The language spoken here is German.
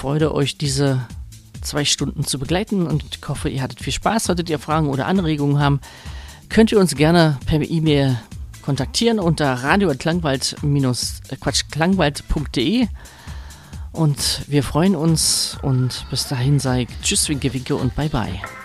Freude, euch diese 2 Stunden zu begleiten und ich hoffe, ihr hattet viel Spaß. Solltet ihr Fragen oder Anregungen haben, könnt ihr uns gerne per E-Mail kontaktieren unter radio@klangwald.de und wir freuen uns und bis dahin sei Tschüss, Winke, Winke und Bye Bye.